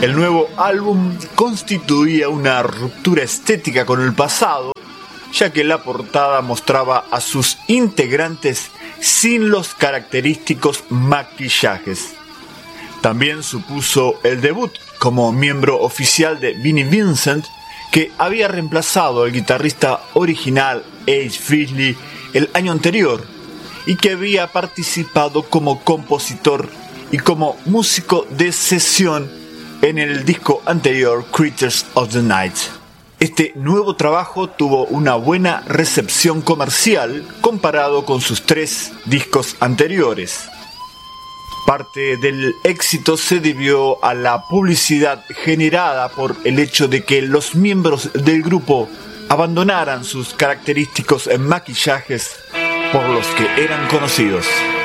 El nuevo álbum constituía una ruptura estética con el pasado, ya que la portada mostraba a sus integrantes sin los característicos maquillajes. También supuso el debut como miembro oficial de Vinnie Vincent, que había reemplazado al guitarrista original Ace Frehley el año anterior y que había participado como compositor y como músico de sesión en el disco anterior Creatures of the Night. Este nuevo trabajo tuvo una buena recepción comercial comparado con sus 3 discos anteriores. Parte del éxito se debió a la publicidad generada por el hecho de que los miembros del grupo abandonaran sus característicos maquillajes por los que eran conocidos.